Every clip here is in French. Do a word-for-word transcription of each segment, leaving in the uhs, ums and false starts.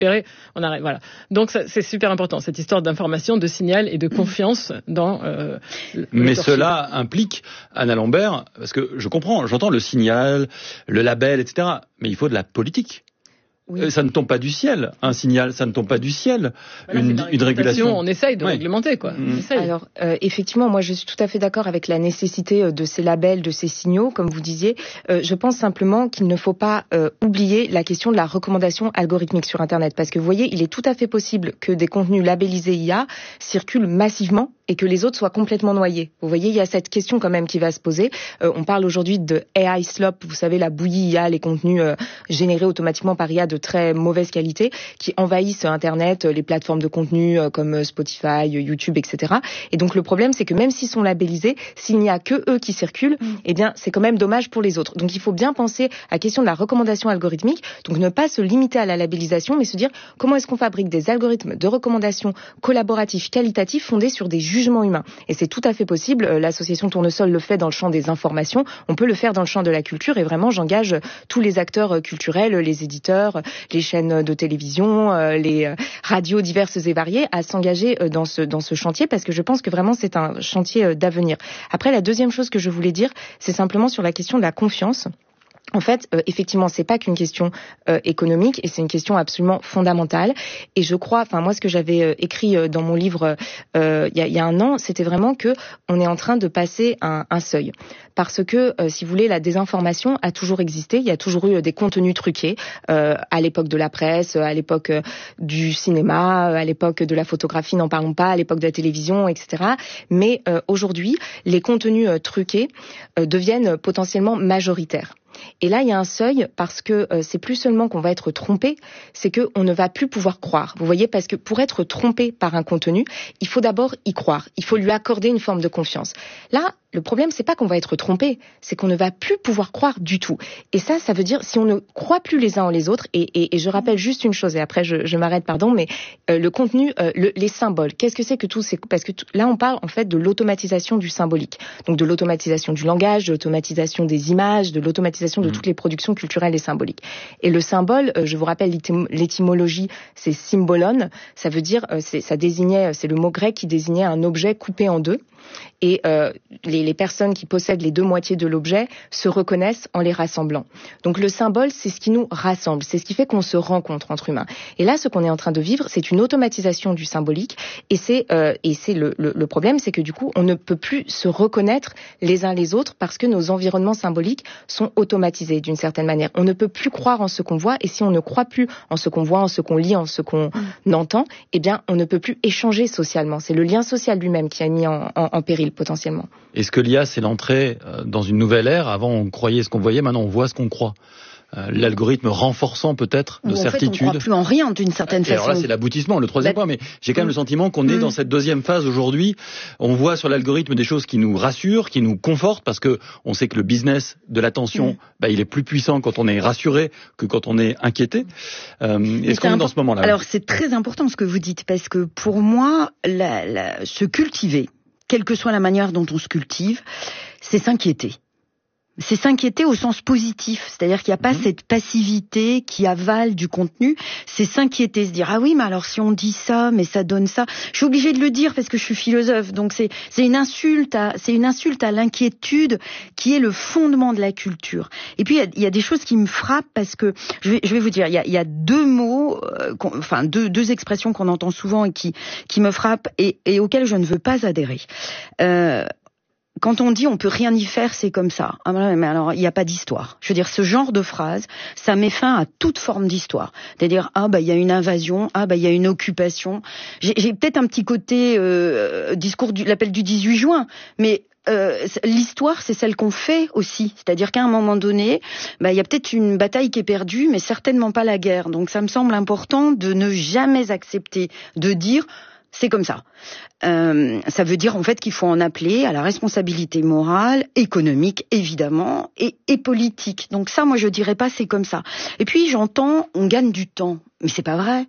récupérer, on arrête. Voilà. Donc ça, c'est super important, cette histoire d'information, de signal et de confiance dans. Euh, Mais cela implique, Anna Lambert, parce que je comprends, j'entends le signal, le label, et cetera. Mais il faut de la politique. Oui. Ça ne tombe pas du ciel, un signal, ça ne tombe pas du ciel, voilà, une, une régulation. On essaye de ouais. réglementer, quoi. Mmh. Essaye. Alors, euh, effectivement, moi, je suis tout à fait d'accord avec la nécessité de ces labels, de ces signaux, comme vous disiez. Euh, je pense simplement qu'il ne faut pas euh, oublier la question de la recommandation algorithmique sur Internet, parce que vous voyez, il est tout à fait possible que des contenus labellisés I A circulent massivement et que les autres soient complètement noyés. Vous voyez, il y a cette question quand même qui va se poser. Euh, on parle aujourd'hui de A I slop, vous savez, la bouillie I A, les contenus euh, générés automatiquement par I A de très mauvaise qualité, qui envahissent Internet, les plateformes de contenu euh, comme Spotify, YouTube, et cetera. Et donc le problème, c'est que même s'ils sont labellisés, s'il n'y a que eux qui circulent, mmh. eh bien, c'est quand même dommage pour les autres. Donc il faut bien penser à la question de la recommandation algorithmique, donc ne pas se limiter à la labellisation, mais se dire comment est-ce qu'on fabrique des algorithmes de recommandation collaboratifs, qualitatifs, fondés sur des jugements humains. Et c'est tout à fait possible. L'association Tournesol le fait dans le champ des informations. On peut le faire dans le champ de la culture. Et vraiment, j'engage tous les acteurs culturels, les éditeurs, les chaînes de télévision, les radios diverses et variées à s'engager dans ce, dans ce chantier parce que je pense que vraiment c'est un chantier d'avenir. Après, la deuxième chose que je voulais dire, c'est simplement sur la question de la confiance. En fait, euh, effectivement, c'est pas qu'une question euh, économique et c'est une question absolument fondamentale. Et je crois, enfin moi, ce que j'avais euh, écrit euh, dans mon livre euh, il y, a, il y a un an, c'était vraiment que on est en train de passer un, un seuil, parce que euh, si vous voulez, la désinformation a toujours existé. Il y a toujours eu euh, des contenus truqués euh, à l'époque de la presse, à l'époque euh, du cinéma, à l'époque de la photographie, n'en parlons pas, à l'époque de la télévision, et cetera. Mais euh, aujourd'hui, les contenus euh, truqués euh, deviennent potentiellement majoritaires. Et là, il y a un seuil parce que euh, c'est plus seulement qu'on va être trompé, c'est que on ne va plus pouvoir croire. Vous voyez, parce que pour être trompé par un contenu, il faut d'abord y croire. Il faut lui accorder une forme de confiance. Là, le problème, c'est pas qu'on va être trompé, c'est qu'on ne va plus pouvoir croire du tout. Et ça, ça veut dire si on ne croit plus les uns en les autres. Et, et, et je rappelle juste une chose, et après je, je m'arrête, pardon, mais euh, le contenu, euh, le, les symboles. Qu'est-ce que c'est que tout c'est Parce que tout, là, on parle en fait de l'automatisation du symbolique, donc de l'automatisation du langage, de l'automatisation des images, de l'automatisation de toutes les productions culturelles et symboliques. Et le symbole, euh, je vous rappelle l'étymologie, c'est symbolon. Ça veut dire, euh, c'est, ça désignait, c'est le mot grec qui désignait un objet coupé en deux. Et euh, les, les personnes qui possèdent les deux moitiés de l'objet se reconnaissent en les rassemblant. Donc le symbole, c'est ce qui nous rassemble, c'est ce qui fait qu'on se rencontre entre humains. Et là, ce qu'on est en train de vivre, c'est une automatisation du symbolique. Et c'est euh, et c'est le, le, le problème, c'est que du coup, on ne peut plus se reconnaître les uns les autres parce que nos environnements symboliques sont automatisés d'une certaine manière. On ne peut plus croire en ce qu'on voit, et si on ne croit plus en ce qu'on voit, en ce qu'on lit, en ce qu'on mmh. entend, eh bien, on ne peut plus échanger socialement. C'est le lien social lui-même qui a mis en, en, en péril potentiellement. Est-ce que l'I A, c'est l'entrée dans une nouvelle ère? Avant, on croyait ce qu'on voyait, maintenant on voit ce qu'on croit. Euh, l'algorithme renforçant peut-être nos certitudes. En fait, on ne croit plus en rien d'une certaine et façon. Alors là, c'est l'aboutissement, le troisième bah, point. Mais j'ai quand même mmh. le sentiment qu'on est mmh. dans cette deuxième phase aujourd'hui. On voit sur l'algorithme des choses qui nous rassurent, qui nous confortent, parce que on sait que le business de l'attention, mmh. bah, il est plus puissant quand on est rassuré que quand on est inquiété. Euh, est-ce qu'on est dans ce moment-là? Alors c'est très important ce que vous dites, parce que pour moi, la, la, se cultiver, quelle que soit la manière dont on se cultive, c'est s'inquiéter. C'est s'inquiéter au sens positif, c'est-à-dire qu'il n'y a pas mmh. cette passivité qui avale du contenu, c'est s'inquiéter, se dire ah oui mais alors si on dit ça, mais ça donne ça, je suis obligée de le dire parce que je suis philosophe, donc c'est c'est une insulte à c'est une insulte à l'inquiétude qui est le fondement de la culture. Et puis il y a, il y a des choses qui me frappent parce que je vais je vais vous dire il y a il y a deux mots, euh, enfin deux deux expressions qu'on entend souvent et qui qui me frappent et et auxquelles je ne veux pas adhérer. Euh, Quand on dit on peut rien y faire, c'est comme ça. Ah mais alors il n'y a pas d'histoire. Je veux dire, ce genre de phrase, ça met fin à toute forme d'histoire. C'est-à-dire ah bah il y a une invasion, ah bah il y a une occupation. J'ai, j'ai peut-être un petit côté euh, discours du l'appel du dix-huit juin, mais Euh, l'histoire, c'est celle qu'on fait aussi. C'est-à-dire qu'à un moment donné, bah, il y a peut-être une bataille qui est perdue, mais certainement pas la guerre. Donc ça me semble important de ne jamais accepter de dire c'est comme ça. Euh, ça veut dire en fait qu'il faut en appeler à la responsabilité morale, économique évidemment, et, et politique. Donc ça, moi je dirais pas c'est comme ça. Et puis j'entends, on gagne du temps, mais c'est pas vrai.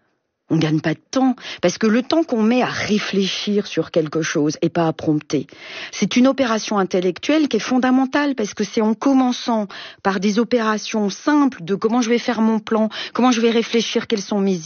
On gagne pas de temps, parce que le temps qu'on met à réfléchir sur quelque chose et pas à prompter, c'est une opération intellectuelle qui est fondamentale, parce que c'est en commençant par des opérations simples de comment je vais faire mon plan, comment je vais réfléchir, quelles sont mes